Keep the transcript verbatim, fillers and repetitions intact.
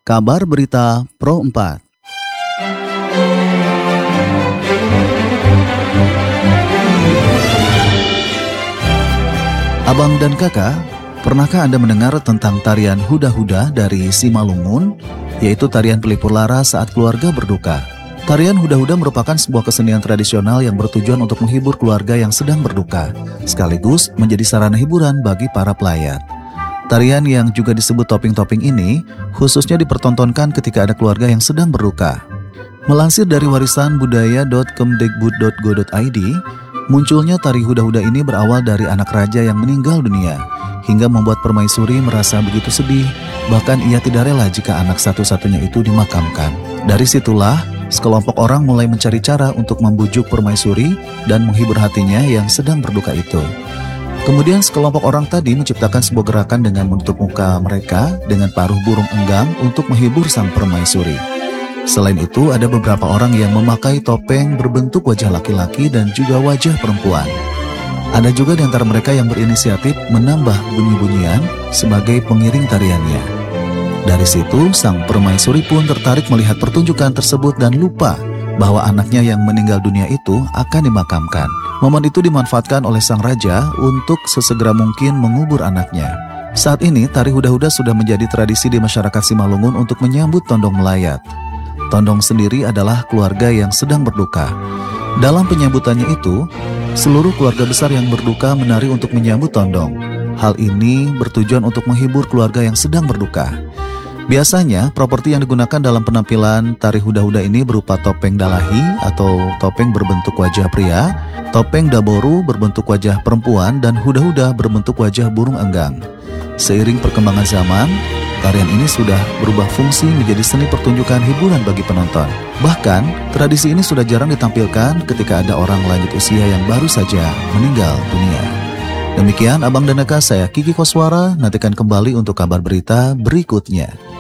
Kabar Berita Pro empat. Abang dan kakak, pernahkah Anda mendengar tentang tarian huda-huda dari Simalungun, yaitu tarian pelipur lara saat keluarga berduka? Tarian huda-huda merupakan sebuah kesenian tradisional yang bertujuan untuk menghibur keluarga yang sedang berduka, sekaligus menjadi sarana hiburan bagi para pelayat. Tarian yang juga disebut topeng-topeng ini khususnya dipertontonkan ketika ada keluarga yang sedang berduka. Melansir dari warisan budaya dot kemdekbud dot go dot i d, munculnya tari huda-huda ini berawal dari anak raja yang meninggal dunia, hingga membuat permaisuri merasa begitu sedih, bahkan ia tidak rela jika anak satu-satunya itu dimakamkan. Dari situlah, sekelompok orang mulai mencari cara untuk membujuk permaisuri dan menghibur hatinya yang sedang berduka itu. Kemudian sekelompok orang tadi menciptakan sebuah gerakan dengan menutup muka mereka dengan paruh burung enggang untuk menghibur sang permaisuri. Selain itu, ada beberapa orang yang memakai topeng berbentuk wajah laki-laki dan juga wajah perempuan. Ada juga di antara mereka yang berinisiatif menambah bunyi-bunyian sebagai pengiring tariannya. Dari situ, sang permaisuri pun tertarik melihat pertunjukan tersebut dan lupa bahwa anaknya yang meninggal dunia itu akan dimakamkan. Momen itu dimanfaatkan oleh sang raja untuk sesegera mungkin mengubur anaknya. Saat ini, tari huda-huda sudah menjadi tradisi di masyarakat Simalungun untuk menyambut tondong melayat. Tondong sendiri adalah keluarga yang sedang berduka. Dalam penyambutannya itu, seluruh keluarga besar yang berduka menari untuk menyambut tondong. Hal ini bertujuan untuk menghibur keluarga yang sedang berduka. Biasanya, properti yang digunakan dalam penampilan tari huda-huda ini berupa topeng dalahi atau topeng berbentuk wajah pria, topeng daboru berbentuk wajah perempuan, dan huda-huda berbentuk wajah burung enggang. Seiring perkembangan zaman, tarian ini sudah berubah fungsi menjadi seni pertunjukan hiburan bagi penonton. Bahkan, tradisi ini sudah jarang ditampilkan ketika ada orang lanjut usia yang baru saja meninggal dunia. Demikian Abang dan Eka, saya Kiki Koswara, nantikan kembali untuk kabar berita berikutnya.